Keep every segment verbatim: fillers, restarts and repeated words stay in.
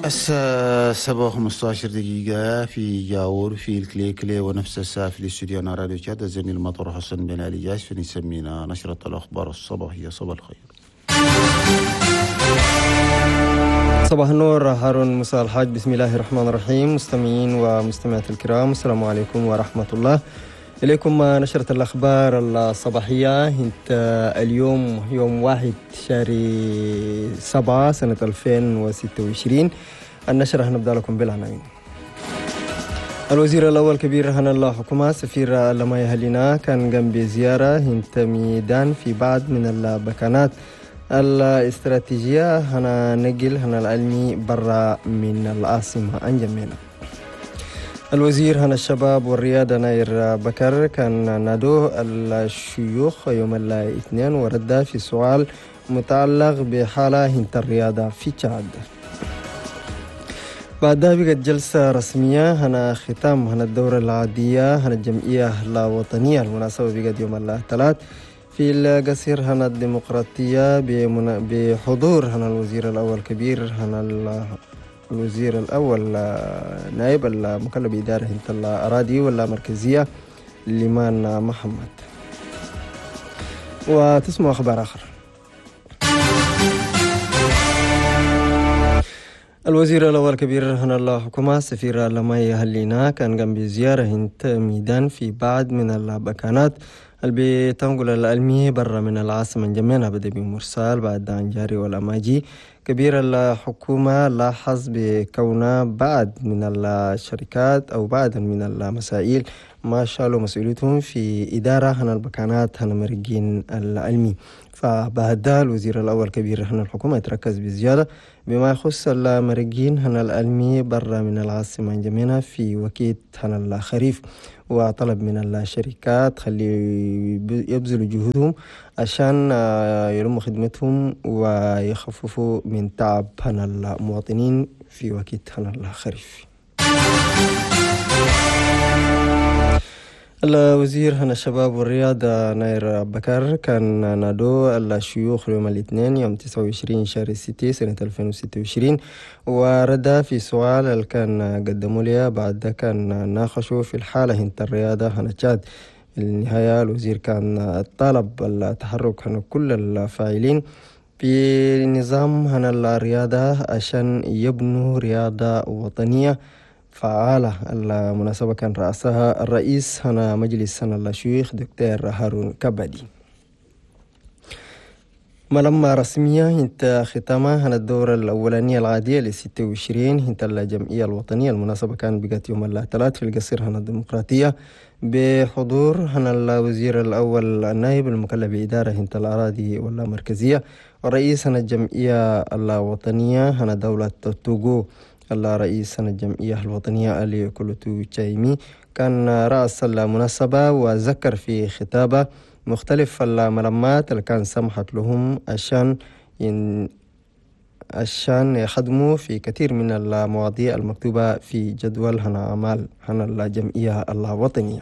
الساعة سبعة وخمسة عشر دقيقة في جاور في الكليكلي، ونفس الساعة في الاستوديو راديو تشاد. الزميل المطر حسن بن علي جاش فنسمينا نشرة الأخبار الصباحية. صباح الخير. صباح النور، هارون موسى الحاج. بسم الله الرحمن الرحيم. مستمعين ومستمعات الكرام، السلام عليكم ورحمة الله. إليكم نشرة الأخبار الصباحية. انت اليوم يوم واحد شهر سبعة سنة ألفين وستة وعشرين. النشرة هنبدأ لكم بالعناوين. الوزير الأول كبير هنا الله حكومة سفير لما يهلنا كان قام بزيارة انت ميدان في بعض من البكانات الاستراتيجية هنا نقل هنا العلمي برا من العاصمة أنجمينا. الوزير هنا الشباب والرياضة ناير بكر كان نادوه الشيوخ يوم الاثنين ورد في سؤال متعلق بحالة هنت الرياضة في تشاد. بعدها بقت جلسة رسمية هنا ختام هنا الدورة العادية هنا الجمعية الوطنية. المناسبة بقت يوم الثلاث في القصير هنا الديمقراطية بحضور هنا الوزير الأول كبير هنا الوزير الأول نائب المكلف بإدارة هنت الأراضي ولا مركزية ليمان محمد. وتسمع أخبار آخر. الوزير الأول كبير هنا الله حكومة سفير لما يهلينا كان قام بزيارة هنت ميدان في بعض من البكانات اللي بتنقل العلمي برا من العاصمة جميعنا بدأ بمرسال بعد عن جاري والأماجي. كبير الحكومة لاحظ بكونها بعض من الشركات أو بعض من المسائل ما شالوا مسؤوليتهم في إدارة هنا البكانات هنا مرقين العلمي. فبعد الوزير الأول كبير هنا الحكومة يتركز بزيادة بما يخص المرقين هنا العلمي برا من العاصمة جميعنا في وقت هنا الخريف، وطلب من الشركات خلي يبذلوا جهودهم عشان يلموا خدمتهم ويخففوا من تعب هنا المواطنين في وقت هنا الخريف. الوزير هنا الشباب والرياضة ناير بكر كان نادو الشيوخ يوم الاثنين يوم تسعة وعشرين شهر ستة سنة ألفين وستة وعشرين، ورد في سؤال اللي كان قدموا لي بعد كان ناقشوا في الحالة هنت الرياضة هنا تشاد. النهاية الوزير كان طالب التحرك هنا كل الفاعلين في نظام هنا الرياضة عشان يبنوا رياضة وطنية فعالة. المناسبة كان رأسها الرئيس هنا مجلس هنا الشيوخ دكتور هارون كبدي. ملما رسمية انت ختامها هنا الدورة الأولانية العادية لستة وعشرين انت الجمعية الوطنية. المناسبة كان بقت يوم الثلاث في القصير هنا الديمقراطية بحضور هنا الوزير الأول النائب المكلف بإدارة انت الأراضي ولا مركزية، ورئيس هنا الجمعية الوطنية هنا دولة توغو الرئيس هنا الجمعية الوطنية ألي كولوتو تشايمي كان رأس المناسبة وذكر في خطابه مختلف الملمات اللي كان سمحت لهم عشان ين... عشان يخدموا في كثير من المواضيع المكتوبة في جدول هنا أعمال هنا الجمعية الوطنية.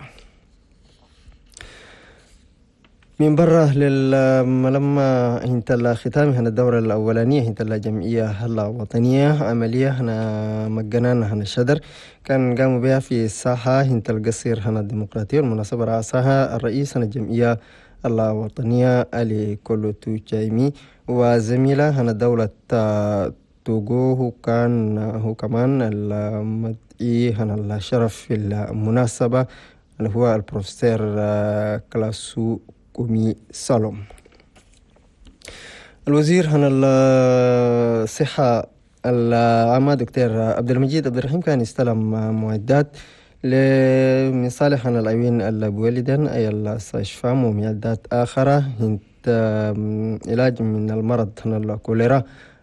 من برا للملما هنت الختام هنا الدورة الأولانية هنت الجمعية الوطنية عملية هنا مجنان هنا الشدر كان قاموا بها في الساحة هنت القصير هنا الديمقراطية. المناسبة رأسها الرئيس هنا الجمعية الوطنية ألي كولوتو تشايمي، وزميلة هنا دولة توغو هو كان هو كمان المدعي هنا الشرف في المناسبة اللي هو البروفيسور كلاسو كومي سالوم. الوزير هنا الصحة العامة دكتور عبد المجيد عبد الرحيم كان يستلم معدات من صالح هنا العيوين البولدن أي الاستشفام ومعدات آخرة هنت علاج من المرض هنا الكوليرا.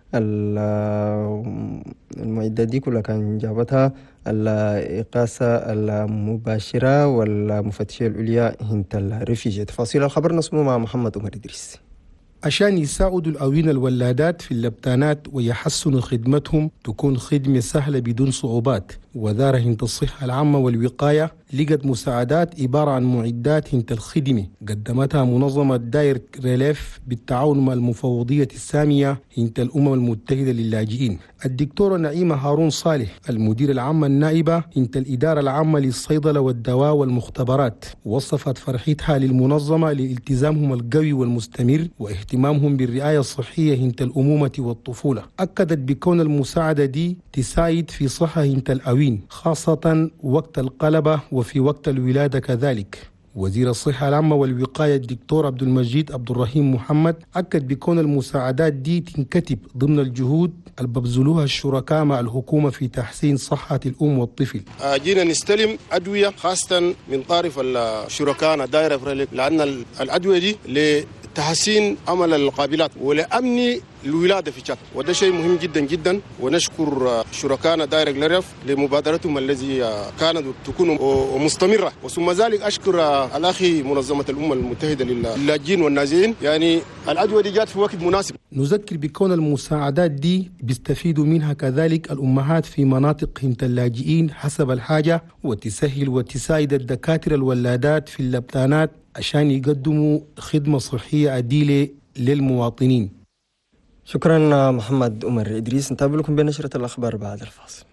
المعدات دي كلها كان جابتها الإقاسة المباشرة والمفتشية العليا هنت الرفيجة. تفاصيل الخبر نسمو مع محمد عمر إدريس. عشان يساعدوا الأوين الولادات في اللبتانات ويحسنوا خدمتهم تكون خدمة سهلة بدون صعوبات. وزارة الصحة العامة والوقاية لقت مساعدات عبارة عن معدات هنت الخدمة قدمتها منظمة داير ريليف بالتعاون مع المفوضية السامية هنت الأمم المتحدة للاجئين. الدكتورة نعيمة هارون صالح المدير العام النائبة هنت الإدارة العامة للصيدلة والدواء والمختبرات وصفت فرحتها للمنظمة لالتزامهم القوي والمستمر واهتمامهم بالرعاية الصحية هنت الأمومة والطفولة. أكدت بكون المساعدة دي تساعد في صحة هنت الأوين خاصة وقت القلبة وفي وقت الولادة كذلك. وزير الصحة العامة والوقاية الدكتور عبد المجيد عبد الرحيم محمد أكد بكون المساعدات دي تنكتب ضمن الجهود اللي ببذلوها الشركاء مع الحكومة في تحسين صحة الأم والطفل. جينا نستلم أدوية خاصة من طرف الشركاء دايرة فريليك لأن الأدوية دي لتحسين عمل القابلات ولأمن الولادة في تشاد، وده شيء مهم جدا جدا. ونشكر شركائنا دايركت لرف لمبادرتهم الذي كانت تكون مستمرة. وثم ذلك أشكر الأخي منظمة الأمم المتحدة للاجئين والنازحين، يعني الأدوية دي جات في وقت مناسب. نذكر بكون المساعدات دي بيستفيدوا منها كذلك الأمهات في مناطق هنت اللاجئين حسب الحاجة، وتسهل وتساعد الدكاترة الولادات في اللبتانات عشان يقدموا خدمة صحية عديلة للمواطنين. شكرا محمد عمر إدريس. نتابع لكم بنشرة الأخبار بعد الفاصل.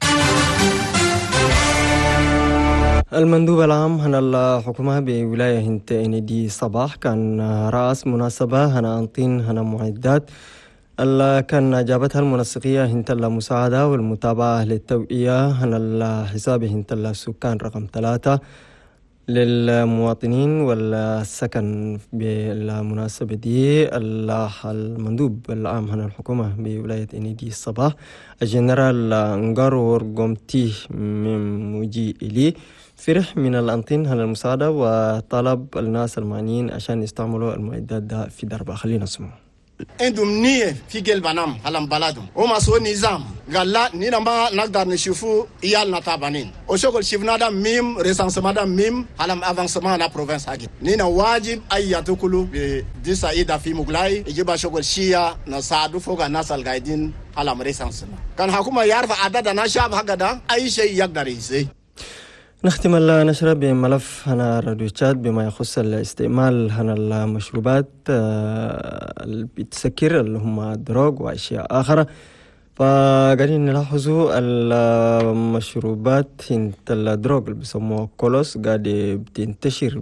المندوب العام هنا الحكومة بولاية هنت إندي صباح كان رأس مناسبة هنا أنطين هنا معدات اللي كان جابتها المنسقية هنت المساعدة والمتابعة للتوعية هنا الحساب هنت السكان رقم ثلاثة للمواطنين والسكن. بالمناسبة دي المندوب العام هنا الحكومة بولاية إندي الصباح الجنرال انغارور غومتي مموجي إلي فرح من الأنطين هنا المساعدة وطلب الناس المعنيين عشان يستعملوا المعدات ده في دربة. خلينا نسمع. عندهم نية في قلب بنام على بلادهم وما سوى نظام قال لا نينا ما نقدر نشوفوا إيالنا تابانين وشغل شفنا ده ميم ريسانسما ده ميم على أفانسما نا بروفنس هاجي نينا واجب أي يتوكلوا بديسا إيدا في مغلاي يجيب شغل شيا نساعدوا فوق الناس القاعدين على ريسانسما كان حكومة يعرف عدد نشاب هكذا أي شيء يقدر يسوي. نختم النشرة بملف هنا راديو تشاد بما يخص الاستعمال هنا المشروبات اللي بتسكر اللي هم الدروغ وأشياء آخرى. فقاعدين نلاحظوا المشروبات هنت الدروغ اللي بيسموها كولوس قاعد بتنتشر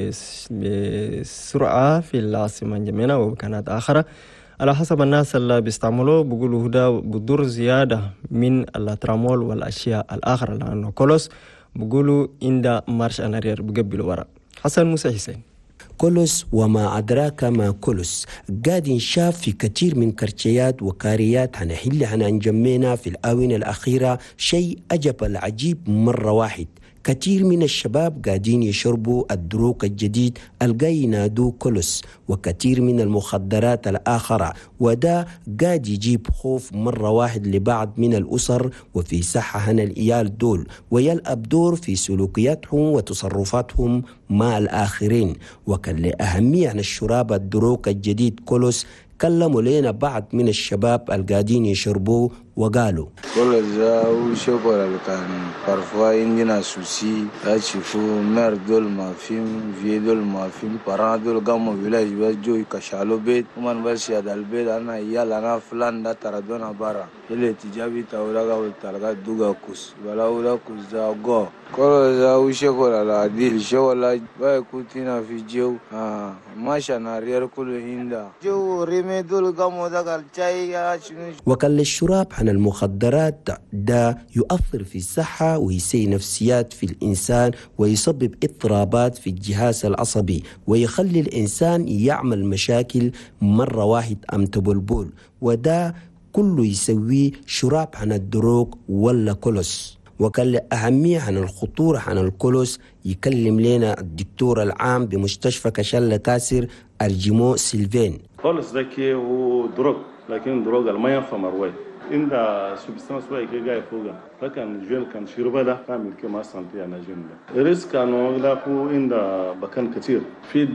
بسرعة في العاصمة جمينة ومكانات آخرة. على حسب الناس اللي بيستعملوه بيقولوا هدا بضر زيادة من الترامول والأشياء الآخرة لأنه كولوس بقولوا إندا مارش أنارير بقبلوا وراء. حسن موسى حسين. كولوس وما أدراك ما كولوس قاعد ينشاف في كثير من كرتيات وكاريات هنحل هنجمينا في الآونة الأخيرة. شيء أجب العجيب مرة واحد كثير من الشباب قاعدين يشربوا الدروك الجديد القاي ينادوه كولوس وكثير من المخدرات الآخرة، وده قاعد يجيب خوف مرة واحد لبعض من الأسر وفي صحة هنا الإيال دول ويلعب دور في سلوكياتهم وتصرفاتهم مع الآخرين. وكان لأهمية عن الشراب الدروك الجديد كولوس كلموا لنا بعض من الشباب القاعدين يشربوه وقالوا كل زاو شكرا كان parfois عندنا سوسي اشوفوا مر دول ما فيم في دول ما فيم برا دول قاموا فيلاج بس جو يكشالوا بيت ومن بس يا البيت انا يلا انا فلان ده تردونا برا اللي تجابي تاوراغا وتلقى دوغا كوس ولا ولا كوس زاغو كل زاو شكرا لا دي شولا باكوتينا في جو اه ماشي انا ريال كل هندا جو ريمي دول قاموا ده الشاي. وكان الشراب عن المخدرات ده يؤثر في الصحة ويسيء نفسيات في الإنسان ويسبب اضطرابات في الجهاز العصبي ويخلي الإنسان يعمل مشاكل مرة واحد أم تبلبل، وده كله يسويه شراب عن الدروق ولا كولوس. وكان لأهمية عن الخطورة عن الكولوس يكلم لنا الدكتور العام بمستشفى كشلة تاسر الجيمو سيلفين. كولوس ده كي هو دروق لكن دروق المياه فمروي إن سبستانس واي كي جاي فوقا لكن جيل كان شربه ده كامل كما سنتي أنا جنبه ريسك كانوا لا هو إن بكان كتير في الدم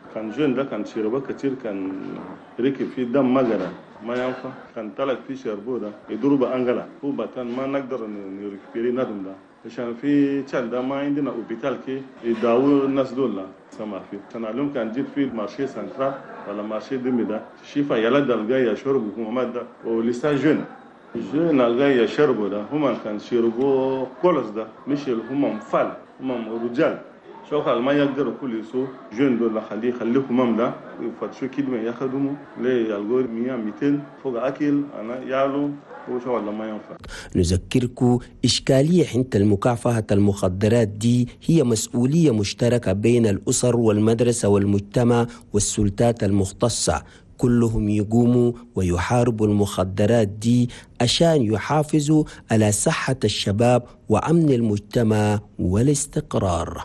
كان جون ده كان شربه كتير، كان ركب في دم مجرى ما ينفع، كان طلق في شربه ده يضرب انجلا هو بطن ما نقدر نركبري ندم ده عشان في تشال ده ما عندنا اوبيتال كي يداووا الناس دول سما في كان علوم كان جيت في مارشي سنترال ولا مارشي دمي ده شيفا يلا دلقا يشرب محمد ده ولسه جون جون الغا يشربوا ده هم كان شربوا كولس ده مش هم فال هم رجال شوف ما يقدروا كل يسو جون دول خليه خليكم مام ده يفتشوا كده ياخدوا ليه يلقوا مية مئتين فوق اكل انا يالو وشو والله ما ينفع. نذكركم إشكالية حين المكافحة المخدرات دي هي مسؤولية مشتركة بين الأسر والمدرسة والمجتمع والسلطات المختصة، كلهم يقوموا ويحاربوا المخدرات دي عشان يحافظوا على صحة الشباب وأمن المجتمع والاستقرار.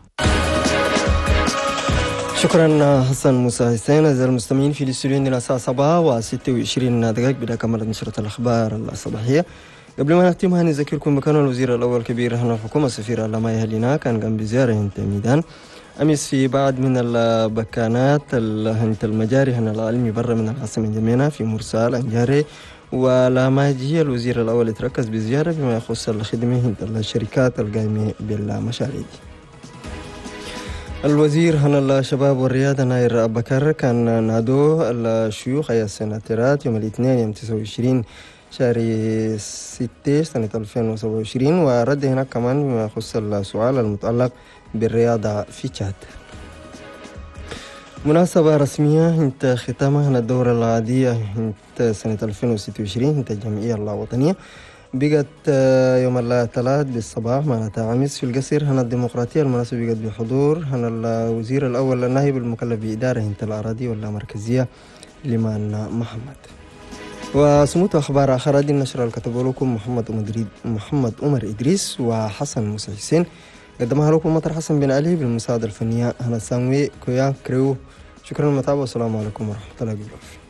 شكرا حسن موسى حسين. أعزائي المستمعين في الاستوديو عندنا الساعة سبعة وستة وعشرين دقائق بدأ كمالة نشرة الأخبار الصباحية. قبل ما نختمها نذكركم مكان الوزير الأول كبير هنا الحكومة السفير اللامي هلينا كان قام بزيارة هنت ميدان أمس في بعض من البكانات هنت المجاري هنا العلمي برا من العاصمة جمينة في مرسال أنجاري، ولما يجي الوزير الأول يتركز بزيارة بما يخص الخدمة هنت الشركات القائمة بالمشاريع دي. الوزير هنا الشباب والرياضة ناير بكر كان نادو الشيوخ أي السناترات يوم الاثنين يوم تسعة وعشرين شهر ستة سنة ألفين وسبعة وعشرين، ورد هناك كمان بما يخص السؤال المتعلق بالرياضة في تشاد. مناسبة رسمية انت ختامها هنا الدورة العادية انت سنة ألفين وستة وعشرين انت الجمعية الوطنية بقت يوم الثلاث بالصباح معناتها عمس في القصر هنا الديمقراطية. المناسبة بقت بحضور هنا الوزير الأول النائب المكلف بإدارة انت الأراضي واللامركزية لمان محمد. وسموت أخبار آخر دي النشرة الكتبوا لكم محمد أمر محمد أمر إدريس وحسن موسى حسين، قدمها لكم مطر حسن بن علي بالمساعدة الفنية هنا الساموي كويا كريو. شكرا للمتابعة والسلام عليكم ورحمة الله وبركاته.